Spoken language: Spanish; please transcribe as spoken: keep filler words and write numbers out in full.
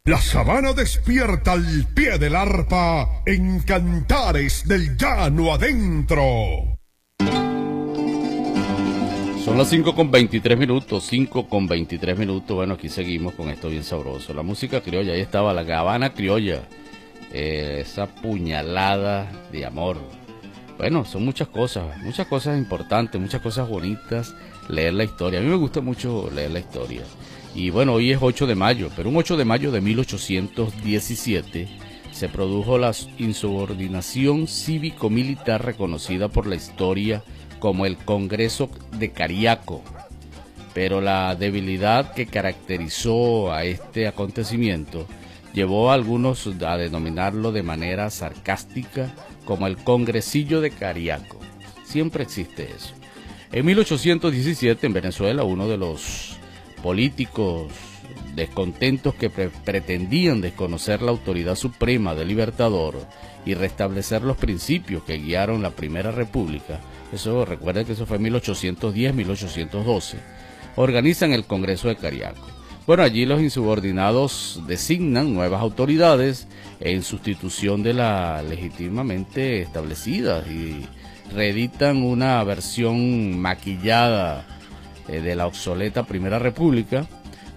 La sabana despierta al pie del arpa en cantares del llano adentro. Son las cinco con veintitrés minutos, cinco con veintitrés minutos. Bueno, aquí seguimos con esto bien sabroso. La música criolla, ahí estaba la Habana criolla. Eh, esa puñalada de amor. Bueno, son muchas cosas, muchas cosas importantes, muchas cosas bonitas. Leer la historia. A mí me gusta mucho leer la historia. Y bueno, hoy es ocho de mayo, pero un ocho de mayo de mil ochocientos diecisiete se produjo la insubordinación cívico-militar reconocida por la historia como el Congreso de Cariaco. Pero la debilidad que caracterizó a este acontecimiento llevó a algunos a denominarlo de manera sarcástica como el Congresillo de Cariaco. Siempre existe eso. En mil ochocientos diecisiete, en Venezuela, uno de los políticos descontentos que pre pretendían desconocer la autoridad suprema del Libertador y restablecer los principios que guiaron la Primera República, eso recuerden que eso fue en mil ochocientos diez, mil ochocientos doce, organizan el Congreso de Cariaco. Bueno, allí los insubordinados designan nuevas autoridades en sustitución de las legítimamente establecidas y reeditan una versión maquillada eh, de la obsoleta Primera República,